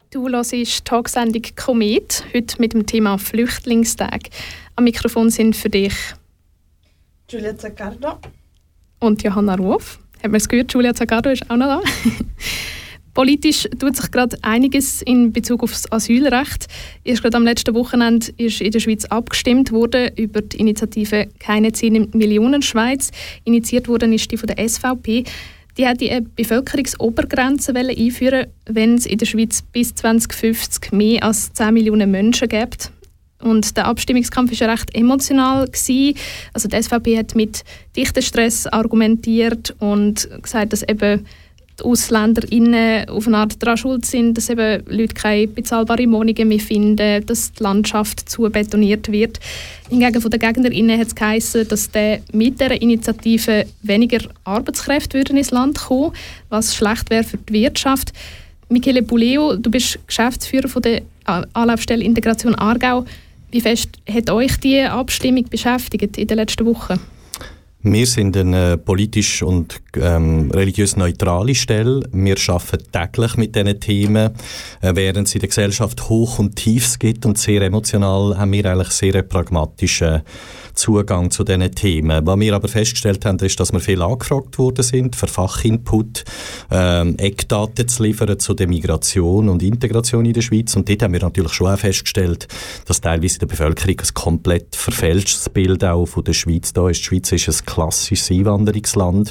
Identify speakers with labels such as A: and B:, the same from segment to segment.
A: Du hörst die Talksendung «Komet», heute mit dem Thema Flüchtlingstag. Am Mikrofon sind für dich
B: Giulia Zaccardo
A: und Johanna Ruf. Haben wir es gehört, Giulia Zaccardo ist auch noch da. Politisch tut sich gerade einiges in Bezug auf das Asylrecht. Erst gerade am letzten Wochenende ist in der Schweiz abgestimmt worden über die Initiative «Keine 10 Millionen Schweiz». Initiiert worden ist die von der SVP. Die hat eine Bevölkerungsobergrenze einführen, wenn es in der Schweiz bis 2050 mehr als 10 Millionen Menschen gibt. Und der Abstimmungskampf war ja recht emotional gewesen. Also die SVP hat mit Dichtenstress argumentiert und gesagt, dass eben die AusländerInnen auf eine Art daran schuld sind, dass eben Leute keine bezahlbaren Wohnungen mehr finden, dass die Landschaft zu betoniert wird. Hingegen von den GegnerInnen hat es geheissen, dass mit dieser Initiative weniger Arbeitskräfte ins Land kommen, was schlecht wäre für die Wirtschaft. Michele Puleo, du bist Geschäftsführer von der Anlaufstelle Integration Aargau. Wie fest hat euch diese Abstimmung beschäftigt in den letzten Wochen?
C: Wir sind eine politisch und religiös neutrale Stelle. Wir arbeiten täglich mit diesen Themen, während es in der Gesellschaft Hoch und Tiefs gibt und sehr emotional, haben wir eigentlich sehr pragmatischen Zugang zu diesen Themen. Was wir aber festgestellt haben, ist, dass wir viel angefragt worden sind, für Fachinput, Eckdaten zu liefern zu der Migration und Integration in der Schweiz. Und dort haben wir natürlich schon auch festgestellt, dass teilweise in der Bevölkerung ein komplett verfälschtes Bild auch von der Schweiz da ist. Die Schweiz ist ein klassisches Einwanderungsland.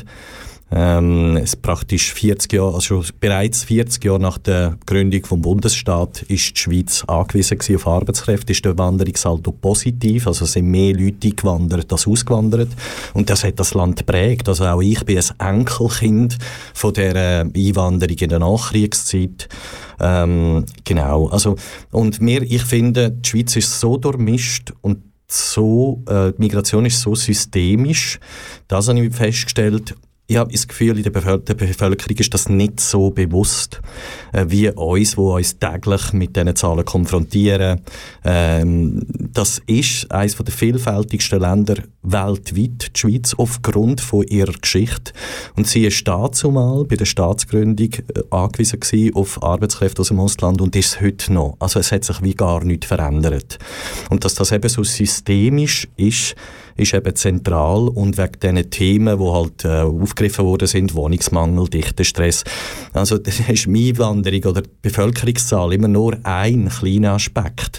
C: Es praktisch 40 Jahre, also bereits 40 Jahre nach der Gründung des Bundesstaats ist die Schweiz angewiesen auf Arbeitskräfte, ist der Wanderungssaldo positiv, also sind mehr Leute eingewandert als ausgewandert und das hat das Land geprägt. Also auch ich bin ein Enkelkind von dieser Einwanderung in der Nachkriegszeit. Genau, also und ich finde, die Schweiz ist so durchmischt und die Migration ist so systemisch, das habe ich festgestellt. Ich habe das Gefühl, in der Bevölkerung ist das nicht so bewusst wie uns, die uns täglich mit diesen Zahlen konfrontieren. Das ist eines der vielfältigsten Länder weltweit, die Schweiz, aufgrund von ihrer Geschichte. Und sie ist dazumal bei der Staatsgründung angewiesen gewesen auf Arbeitskräfte aus dem Ausland und ist es heute noch. Also es hat sich wie gar nichts verändert. Und dass das eben so systemisch ist eben zentral und wegen diesen Themen, die halt aufgegriffen worden sind, Wohnungsmangel, Dichtenstress. Also das ist die Einwanderung oder die Bevölkerungszahl immer nur ein kleiner Aspekt,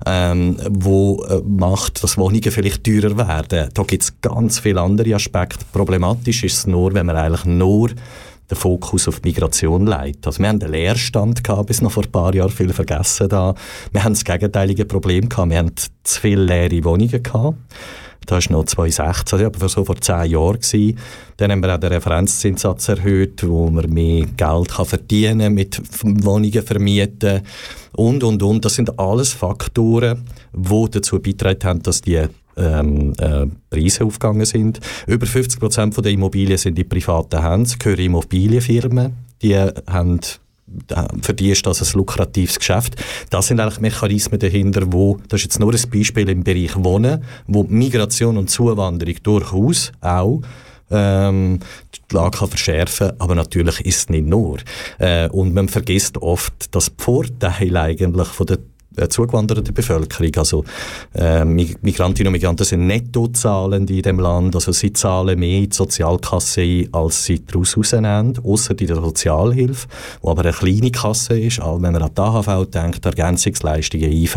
C: wo macht, dass Wohnungen vielleicht teurer werden. Da gibt es ganz viele andere Aspekte. Problematisch ist es nur, wenn man eigentlich nur den Fokus auf die Migration legt. Also wir haben einen Leerstand gehabt, bis noch vor ein paar Jahren, viel vergessen da. Wir haben das gegenteilige Problem gehabt. Wir haben zu viele leere Wohnungen gehabt. Das war noch 2016, aber so vor 10 Jahren gewesen. Dann haben wir auch den Referenzzinssatz erhöht, wo man mehr Geld verdienen kann mit Wohnungen vermieten und. Das sind alles Faktoren, die dazu beigetragen haben, dass die Preise aufgegangen sind. Über 50% der Immobilien sind in privaten Händen, gehören Immobilienfirmen. Die haben für die ist das ein lukratives Geschäft. Das sind eigentlich Mechanismen dahinter, das ist jetzt nur ein Beispiel im Bereich Wohnen, wo Migration und Zuwanderung durchaus auch die Lage kann verschärfen, aber natürlich ist es nicht nur. Und man vergisst oft das Vorteil eigentlich von der zugewanderten Bevölkerung. Also Migrantinnen und Migranten sind Nettozahlende in dem Land, also sie zahlen mehr in die Sozialkasse ein, als sie daraus rausnehmen, ausser in der Sozialhilfe, wo aber eine kleine Kasse ist. Auch wenn man an die AHV denkt, Ergänzungsleistungen, IV,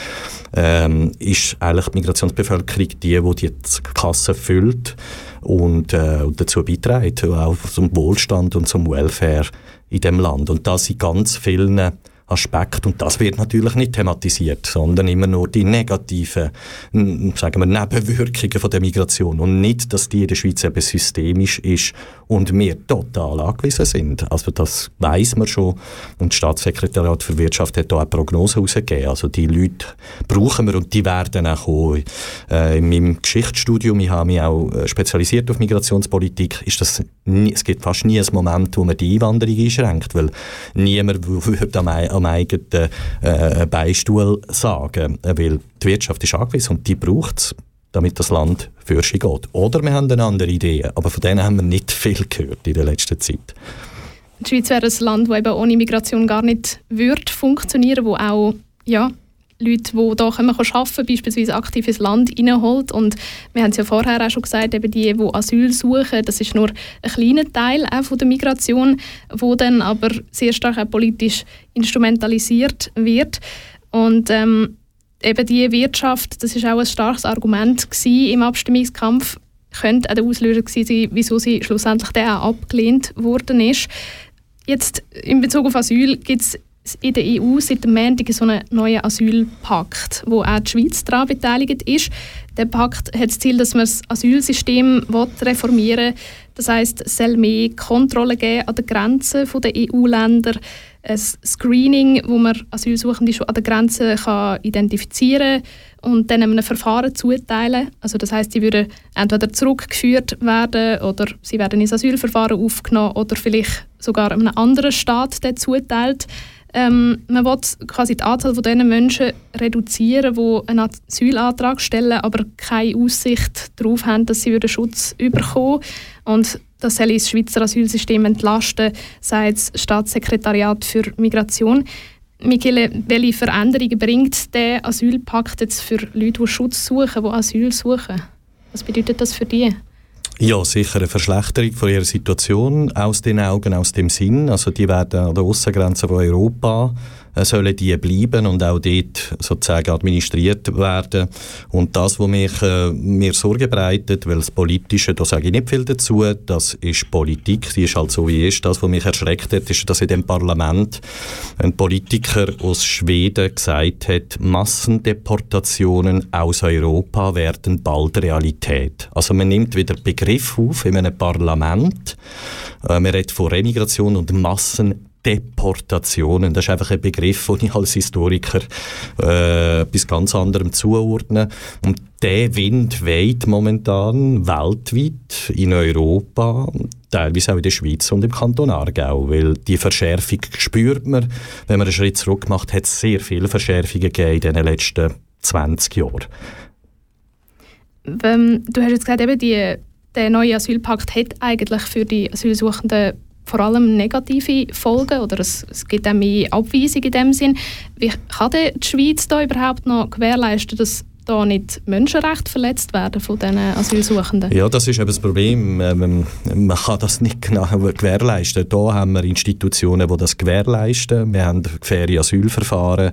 C: ist eigentlich die Migrationsbevölkerung die Kasse füllt und dazu beiträgt, auch zum Wohlstand und zum Welfare in dem Land. Und das in ganz vielen Aspekt. Und das wird natürlich nicht thematisiert, sondern immer nur die negativen, sagen wir, Nebenwirkungen von der Migration und nicht, dass die in der Schweiz eben systemisch ist und wir total angewiesen sind. Also das weiss man schon und das Staatssekretariat für Wirtschaft hat da eine Prognose herausgegeben. Also die Leute brauchen wir und die werden auch kommen. In meinem Geschichtsstudium, ich habe mich auch spezialisiert auf Migrationspolitik, es gibt fast nie ein Moment, wo man die Einwanderung einschränkt, weil niemand würde am eigenen Beistuhl sagen, weil die Wirtschaft ist angewiesen und die braucht es, damit das Land für sich geht. Oder wir haben eine andere Idee, aber von denen haben wir nicht viel gehört in der letzten Zeit.
A: die Schweiz wäre ein Land, das eben ohne Migration gar nicht würde funktionieren, wo auch Leute, die hier arbeiten können, beispielsweise aktiv ins Land reinholt. Und wir haben es ja vorher auch schon gesagt, eben die Asyl suchen, das ist nur ein kleiner Teil auch von der Migration, wo dann aber sehr stark auch politisch instrumentalisiert wird. Und eben die Wirtschaft, das ist auch ein starkes Argument gewesen im Abstimmungskampf, könnte auch der Auslöser gewesen sein, wieso sie schlussendlich dann auch abgelehnt worden ist. Jetzt in Bezug auf Asyl gibt es in der EU seit dem Montag so einen neuen Asylpakt, wo auch die Schweiz daran beteiligt ist. Der Pakt hat das Ziel, dass man das Asylsystem reformieren will. Das heisst, es soll mehr Kontrolle geben an den Grenzen der EU-Länder, ein Screening, wo man Asylsuchende schon an der Grenze identifizieren kann und dann einem Verfahren zuteilen. Also das heisst, sie würden entweder zurückgeführt werden oder sie werden ins Asylverfahren aufgenommen oder vielleicht sogar einem anderen Staat zuteilt. Man will quasi die Anzahl von diesen Menschen reduzieren, die einen Asylantrag stellen, aber keine Aussicht darauf haben, dass sie Schutz bekommen. Und das soll das Schweizer Asylsystem entlasten, sagt das Staatssekretariat für Migration. Michele, welche Veränderungen bringt der Asylpakt jetzt für Leute, die Schutz suchen, die Asyl suchen? Was bedeutet das für die?
C: Ja, sicher eine Verschlechterung von ihrer Situation aus den Augen, aus dem Sinn. Also die werden an der Aussengrenze von Europa sollen die bleiben und auch dort sozusagen administriert werden. Und das, was mir Sorge bereitet, weil das Politische, da sage ich nicht viel dazu, das ist Politik, die ist halt so wie ist. Das, was mich erschreckt hat, ist, dass in dem Parlament ein Politiker aus Schweden gesagt hat, Massendeportationen aus Europa werden bald Realität. Also man nimmt wieder Begriff auf in einem Parlament. Man redet von Remigration und Massendeportationen. Das ist einfach ein Begriff, den ich als Historiker etwas ganz anderem zuordne. Und der Wind weht momentan weltweit in Europa, teilweise auch in der Schweiz und im Kanton Aargau, weil die Verschärfung spürt man. Wenn man einen Schritt zurück macht, hat es sehr viele Verschärfungen gegeben in den letzten 20 Jahren.
A: Du hast jetzt gesagt, eben der neue Asylpakt hat eigentlich für die Asylsuchenden vor allem negative Folgen oder es gibt auch mehr Abweisung in dem Sinn. Wie kann die Schweiz da überhaupt noch gewährleisten, dass da nicht Menschenrechte verletzt werden von diesen Asylsuchenden?
C: Ja, das ist eben das Problem. Man kann das nicht genau gewährleisten. Da haben wir Institutionen, die das gewährleisten. Wir haben faire Asylverfahren,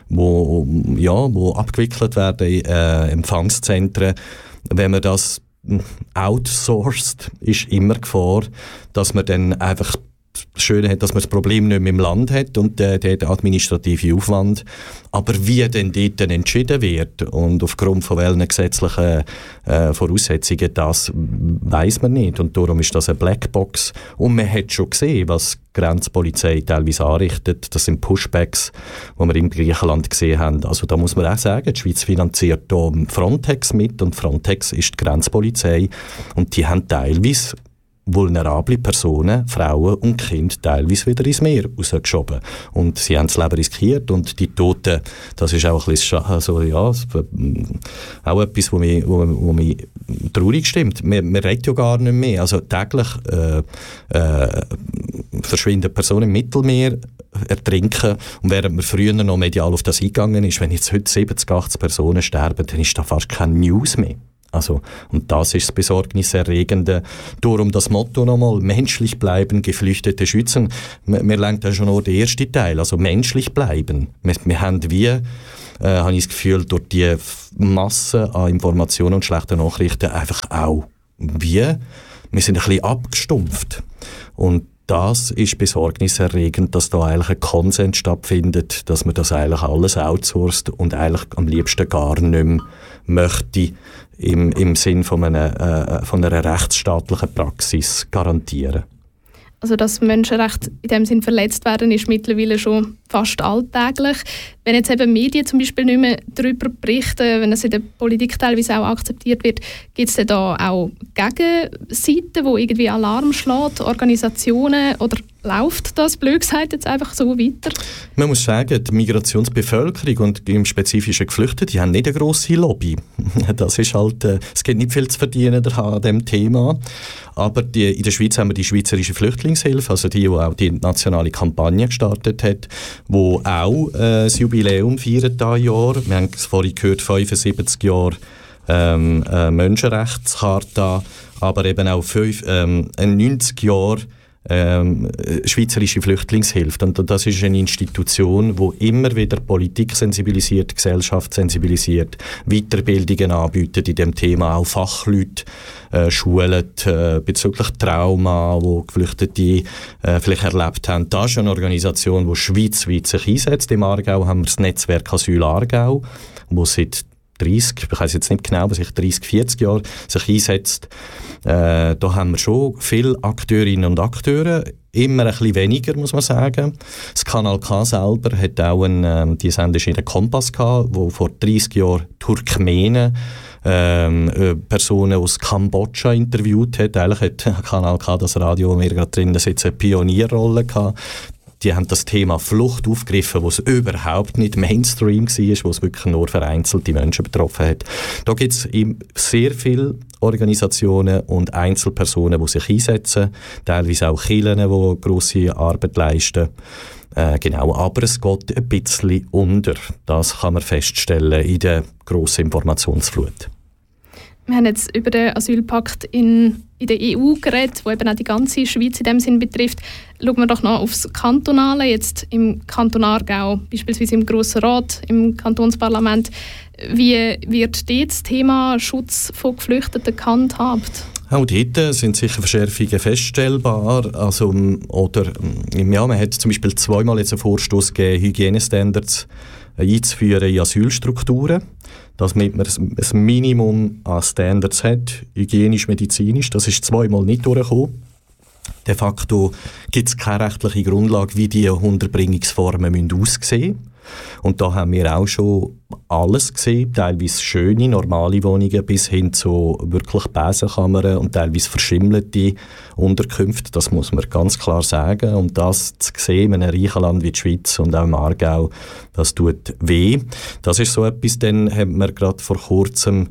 C: wo abgewickelt werden in Empfangszentren. Wenn man das outsourced, ist immer Gefahr, dass man dann einfach das Schöne hat, dass man das Problem nicht mehr im Land hat und der administrative Aufwand. Aber wie denn dort entschieden wird und aufgrund von welchen gesetzlichen Voraussetzungen, das weiss man nicht. Und darum ist das eine Blackbox. Und man hat schon gesehen, was die Grenzpolizei teilweise anrichtet. Das sind Pushbacks, die wir in Griechenland gesehen haben. Also da muss man auch sagen, die Schweiz finanziert hier Frontex mit und Frontex ist die Grenzpolizei. Und die haben teilweise vulnerable Personen, Frauen und Kinder teilweise wieder ins Meer rausgeschoben. Und sie haben das Leben riskiert und die Toten, das ist auch ein bisschen auch etwas, was mich traurig stimmt. Man redet ja gar nicht mehr. Also täglich verschwinden Personen im Mittelmeer, ertrinken. Und während man früher noch medial auf das eingegangen ist, wenn jetzt heute 70, 80 Personen sterben, dann ist da fast keine News mehr. Also, und das ist das Besorgniserregende. Darum das Motto nochmal, menschlich bleiben, Geflüchtete schützen. Wir lernen dann schon nur den ersten Teil, also menschlich bleiben. Wir haben habe ich das Gefühl, durch die Masse an Informationen und schlechten Nachrichten einfach auch wir sind ein bisschen abgestumpft. Und das ist besorgniserregend, dass da eigentlich ein Konsens stattfindet, dass man das eigentlich alles outsourced und eigentlich am liebsten gar nicht mehr möchte im Sinn von einer rechtsstaatlichen Praxis garantieren.
A: Also dass Menschenrechte in dem Sinn verletzt werden, ist mittlerweile schon fast alltäglich. Wenn jetzt eben Medien zum Beispiel nicht mehr darüber berichten, wenn es in der Politik teilweise auch akzeptiert wird, gibt es denn da auch Gegenseiten, die irgendwie Alarm schlägt, Organisationen, oder läuft das, blöd gesagt, jetzt einfach so weiter?
C: Man muss sagen, die Migrationsbevölkerung und im spezifischen Geflüchtete, die haben nicht eine grosse Lobby. Das ist halt, es gibt nicht viel zu verdienen an diesem Thema. Aber in der Schweiz haben wir die Schweizerische Flüchtlingshilfe, also die auch die nationale Kampagne gestartet hat, die auch das Jubiläum feiert dieses Jahr. Wir haben es vorhin gehört, 75 Jahre Menschenrechtscharta, aber eben auch 90 Jahre Schweizerische Flüchtlingshilfe. Und das ist eine Institution, die immer wieder Politik sensibilisiert, Gesellschaft sensibilisiert, Weiterbildungen anbietet in dem Thema, auch Fachleute schult bezüglich Trauma, wo Geflüchtete vielleicht erlebt haben. Das ist eine Organisation, die schweizweit sich einsetzt. Im Aargau haben wir das Netzwerk Asyl Aargau, wo seit 30, ich weiss jetzt nicht genau, aber sich 30, 40 Jahre sich einsetzt. Da haben wir schon viele Akteurinnen und Akteure, immer ein bisschen weniger, muss man sagen. Das Kanal K selber hat auch die Sendung in den Kompass gehabt, wo vor 30 Jahren Turkmenen Personen aus Kambodscha interviewt hat. Eigentlich hat Kanal K, das Radio, wo wir gerade drin sitzen, eine Pionierrolle gehabt. Die haben das Thema Flucht aufgegriffen, wo es überhaupt nicht Mainstream war, wo es wirklich nur vereinzelte Menschen betroffen hat. Da gibt es sehr viele Organisationen und Einzelpersonen, die sich einsetzen, teilweise auch Kirchen, die grosse Arbeit leisten. Genau, aber es geht ein bisschen unter. Das kann man feststellen in der grossen Informationsflut.
A: Wir haben jetzt über den Asylpakt in der EU geredet, der eben auch die ganze Schweiz in dem Sinn betrifft. Schauen wir doch noch aufs Kantonale, jetzt im Kanton Aargau, beispielsweise im Grossen Rat, im Kantonsparlament. Wie wird dort das Thema Schutz von Geflüchteten gehandhabt?
C: Auch dort sind sicher Verschärfungen feststellbar. Also, man hat zum Beispiel zweimal jetzt einen Vorstoß gegeben, Hygienestandards einzuführen in Asylstrukturen, damit man ein Minimum an Standards hat, hygienisch-medizinisch. Das ist zweimal nicht durchgekommen. De facto gibt es keine rechtliche Grundlage, wie diese Unterbringungsformen aussehen müssen. Und da haben wir auch schon alles gesehen, teilweise schöne, normale Wohnungen bis hin zu wirklich Besenkammern und teilweise verschimmelte Unterkünfte. Das muss man ganz klar sagen. Und das zu sehen in einem reichen Land wie die Schweiz und auch im Aargau, das tut weh. Das ist so etwas, dann haben wir gerade vor kurzem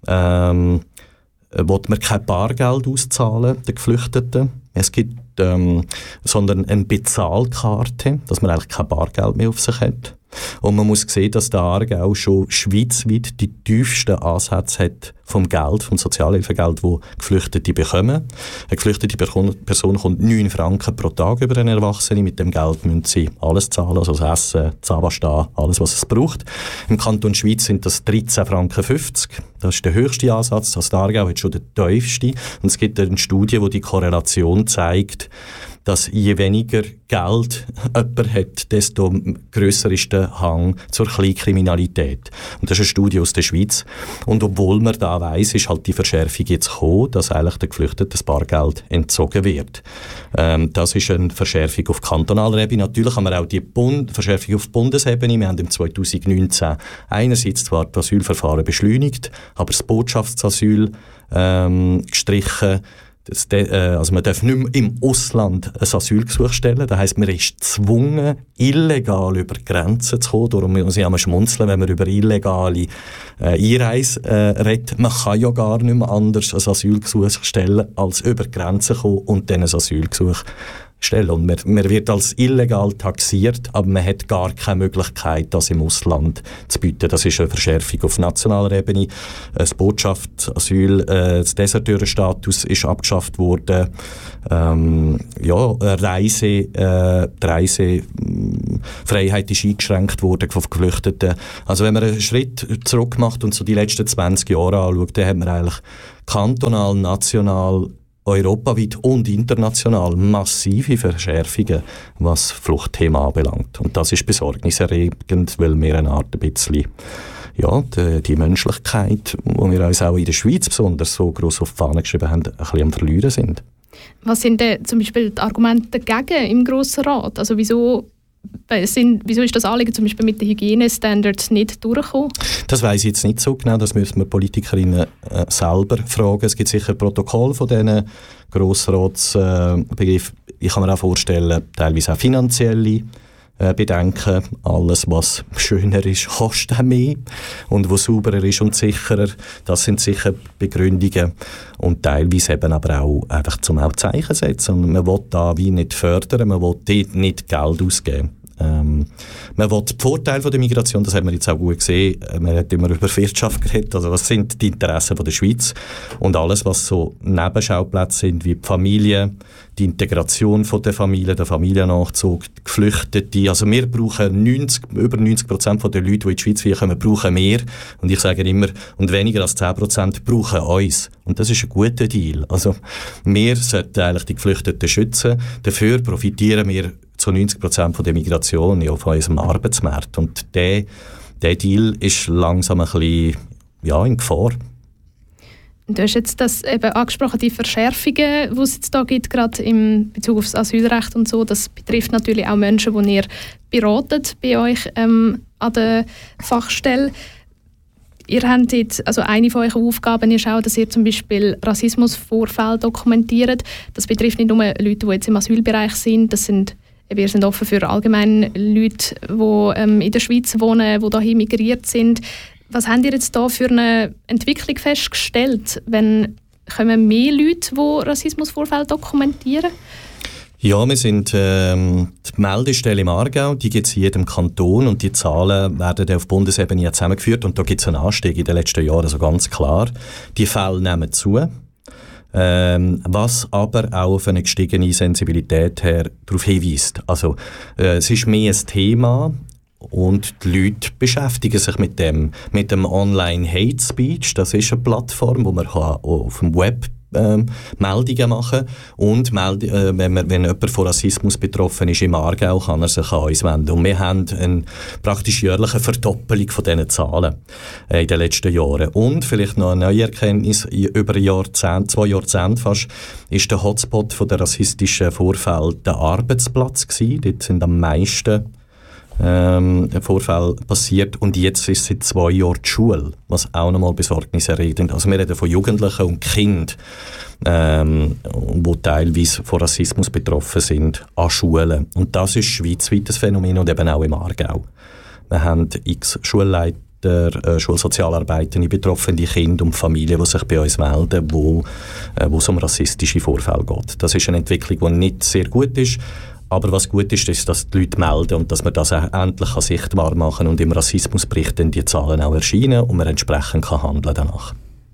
C: wollte man kein Bargeld auszahlen, den Geflüchteten. Es gibt sondern eine Bezahlkarte, dass man eigentlich kein Bargeld mehr auf sich hat. Und man muss sehen, dass der Aargau schon schweizweit die tiefsten Ansätze hat vom Geld, vom Sozialhilfegeld, das Geflüchtete bekommen. Eine geflüchtete Person kommt 9 Franken pro Tag über einen Erwachsenen. Mit dem Geld müssen sie alles zahlen, also das Essen, Zahnpasta, alles, was es braucht. Im Kanton Schweiz sind das 13,50 Franken. Das ist der höchste Ansatz. Das Aargau hat schon den tiefsten. Und es gibt eine Studie, die die Korrelation zeigt, dass je weniger Geld jemand hat, desto grösser ist der Hang zur Kleinkriminalität. Und das ist eine Studie aus der Schweiz. Und obwohl man da weiss, ist halt die Verschärfung jetzt gekommen, dass eigentlich den Geflüchteten das Bargeld entzogen wird. Das ist eine Verschärfung auf kantonaler Ebene. Natürlich haben wir auch die Verschärfung auf Bundesebene. Wir haben im 2019 einerseits zwar das Asylverfahren beschleunigt, aber das Botschaftsasyl gestrichen. Also man darf nicht mehr im Ausland ein Asylgesuch stellen. Das heisst, man ist gezwungen, illegal über die Grenzen zu kommen. Darum muss ich einmal schmunzeln, wenn man über illegale Einreise redet. Man kann ja gar nicht mehr anders ein Asylgesuch stellen, als über die Grenzen kommen und dann ein Asylgesuch stellen. Und man wird als illegal taxiert, aber man hat gar keine Möglichkeit, das im Ausland zu bieten. Das ist eine Verschärfung auf nationaler Ebene. Das Botschaftsasyl, das Deserteurenstatus ist abgeschafft worden. Die Reisefreiheit ist eingeschränkt worden von Geflüchteten. Also wenn man einen Schritt zurück macht und so die letzten 20 Jahre anschaut, dann hat man eigentlich kantonal, national, europaweit und international massive Verschärfungen, was Fluchtthema anbelangt. Und das ist besorgniserregend, weil wir eine Art ein bisschen die Menschlichkeit, die wir uns auch in der Schweiz besonders so gross auf die Fahne geschrieben haben, ein bisschen am Verlieren sind.
A: Was sind denn zum Beispiel die Argumente dagegen im Grossen Rat? Also wieso Wieso ist das Anliegen zum Beispiel mit den Hygienestandards nicht durchgekommen?
C: Das weiss ich jetzt nicht so genau, das müssen wir Politikerinnen selber fragen. Es gibt sicher Protokoll von diesen Grossratsbegriffen. Ich kann mir auch vorstellen, teilweise auch finanzielle Bedenken. Alles, was schöner ist, kostet auch mehr. Und was sauberer ist und sicherer, das sind sicher Begründungen. Und teilweise eben aber auch einfach zum auch Zeichen setzen. Und man will da wie nicht fördern, man will dort nicht Geld ausgeben. Man will die Vorteile von der Migration, das hat man jetzt auch gut gesehen, man hat immer über Wirtschaft geredet, also was sind die Interessen von der Schweiz und alles, was so Nebenschauplätze sind, wie die Familie, die Integration von der Familie, der Familiennachzug, die Geflüchtete, also wir brauchen über 90% der Leute, die in die Schweiz kommen, brauchen mehr und ich sage immer, und weniger als 10% brauchen uns und das ist ein guter Deal, also wir sollten eigentlich die Geflüchteten schützen, dafür profitieren wir zu 90% von der Migration ja, von unserem Arbeitsmarkt. Und der Deal ist langsam ein bisschen in Gefahr.
A: Du hast jetzt das eben angesprochen, die Verschärfungen, die es jetzt da gibt, gerade in Bezug auf das Asylrecht und so. Das betrifft natürlich auch Menschen, die ihr beratet bei euch an der Fachstelle. Ihr habt jetzt, also eine von euren Aufgaben ist auch, dass ihr zum Beispiel Rassismusvorfälle dokumentiert. Das betrifft nicht nur Leute, die jetzt im Asylbereich sind, wir sind offen für allgemein Leute, die in der Schweiz wohnen, die hierhin migriert sind. Was habt ihr jetzt da für eine Entwicklung festgestellt? Kommen mehr Leute, die Rassismusvorfälle dokumentieren?
C: Ja, wir sind die Meldestelle im Aargau, die gibt es in jedem Kanton und die Zahlen werden auf Bundesebene zusammengeführt und da gibt es einen Anstieg in den letzten Jahren, also ganz klar. Die Fälle nehmen zu. Was aber auch auf eine gestiegene Sensibilität her darauf hinweist. Also es ist mehr ein Thema und die Leute beschäftigen sich mit dem Online Hate Speech. Das ist eine Plattform, wo man auf dem Web Meldungen machen und wenn jemand von Rassismus betroffen ist im Aargau, kann er sich an uns wenden. Und wir haben eine praktisch jährliche Verdoppelung von diesen Zahlen in den letzten Jahren. Und vielleicht noch eine neue Erkenntnis, über 2 Jahrzehnte fast, ist der Hotspot von der rassistischen Vorfälle der Arbeitsplatz gewesen. Dort sind am meisten Vorfall passiert und jetzt ist seit 2 Jahren die Schule, was auch nochmal besorgniserregend. Also wir reden von Jugendlichen und Kindern, die teilweise von Rassismus betroffen sind, an Schulen. Und das ist schweizweites Phänomen und eben auch im Aargau. Wir haben x Schulleiter, Schulsozialarbeiter, betroffene Kinder und Familien, die sich bei uns melden, wo es um rassistische Vorfälle geht. Das ist eine Entwicklung, die nicht sehr gut ist. Aber was gut ist, ist, dass die Leute melden und dass man das auch endlich sichtbar machen kann und im Rassismusbericht dann die Zahlen auch erscheinen und man entsprechend kann handeln danach.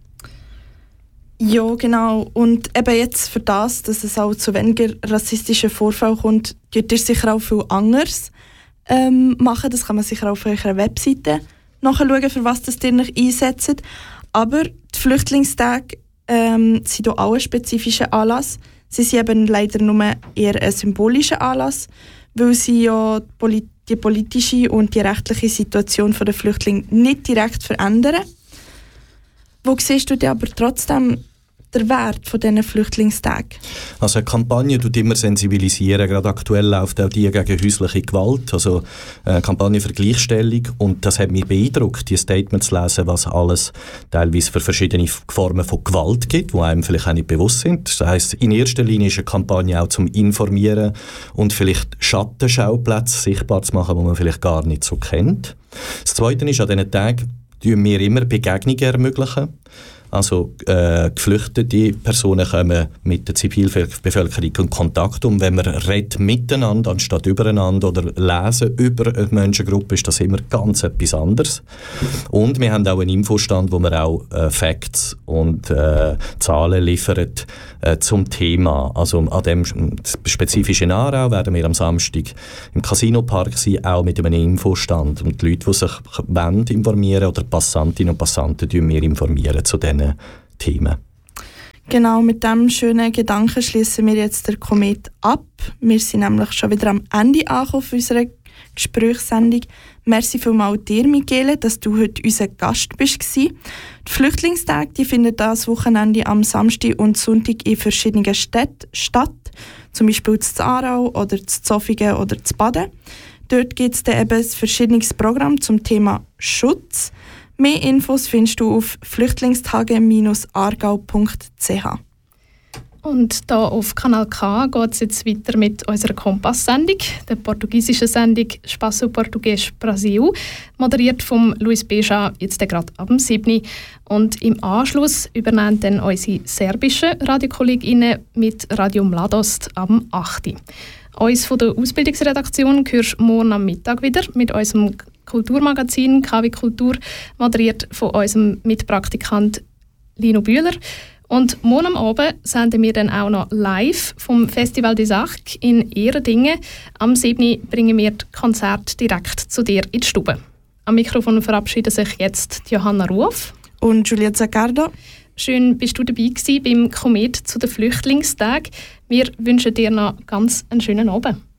B: Ja, genau. Und eben jetzt für das, dass es auch zu weniger rassistischen Vorfällen kommt, könnt ihr sicher auch viel anderes machen. Das kann man sicher auch auf eurer Webseite nachschauen, für was das ihr euch einsetzt. Aber die Flüchtlingstage sind auch ein spezifischer Anlass. Sie sind eben leider nur eher ein symbolischer Anlass, weil sie ja die politische und die rechtliche Situation der Flüchtlinge nicht direkt verändern. Wo siehst du denn aber trotzdem den Wert von diesen Flüchtlingstagen?
C: Also eine Kampagne tut immer sensibilisieren. Gerade aktuell läuft auch die gegen häusliche Gewalt, also eine Kampagne für Gleichstellung. Und das hat mich beeindruckt, die Statements zu lesen, was alles teilweise für verschiedene Formen von Gewalt gibt, die einem vielleicht auch nicht bewusst sind. Das heisst, in erster Linie ist eine Kampagne auch zum Informieren und vielleicht Schattenschauplätze sichtbar zu machen, die man vielleicht gar nicht so kennt. Das Zweite ist, an diesen Tagen ermöglichen wir immer Begegnungen ermöglichen. Also geflüchtete Personen kommen mit der Zivilbevölkerung in Kontakt. Und wenn wir reden miteinander anstatt übereinander oder lesen über eine Menschengruppe, ist das immer ganz etwas anderes. Und wir haben auch einen Infostand, wo wir auch Facts und Zahlen liefern zum Thema. Also an dem spezifischen Aarau werden wir am Samstag im Casinopark sein, auch mit einem Infostand. Und die Leute, die sich informieren oder Passantinnen und Passanten, wir informieren zu diesen Themen.
B: Genau, mit diesem schönen Gedanken schließen wir jetzt den Komet ab. Wir sind nämlich schon wieder am Ende angekommen für unsere Gesprächssendung. Merci vielmals dir, Michele, dass du heute unser Gast bist. Die Flüchtlingstage, die finden das Wochenende am Samstag und Sonntag in verschiedenen Städten statt. Zum Beispiel in Aarau oder in Zofingen oder in Baden. Dort gibt es dann eben ein verschiedenes Programm zum Thema Schutz. Mehr Infos findest du auf flüchtlingstage-aargau.ch.
A: Und hier auf Kanal K geht es jetzt weiter mit unserer Kompass-Sendung, der portugiesischen Sendung «Espaço Português Brasil», moderiert von Luis Beja, jetzt gerade ab dem 7. Und im Anschluss übernehmen dann unsere serbischen Radiokolleginnen mit Radio Mladost ab dem 8. Uns von der Ausbildungsredaktion hörst du morgen am Mittag wieder mit unserem Kulturmagazin KW Kultur, moderiert von unserem Mitpraktikant Lino Bühler. Und morgen am Abend senden wir dann auch noch live vom Festival des Arcs in Ehredingen. Am 7. bringen wir das Konzert direkt zu dir in die Stube. Am Mikrofon verabschieden sich jetzt Johanna Ruf
B: und Julia Zaccardo.
A: Schön, bist du dabei gewesen beim Komet zu den Flüchtlingstagen. Wir wünschen dir noch ganz einen schönen Abend.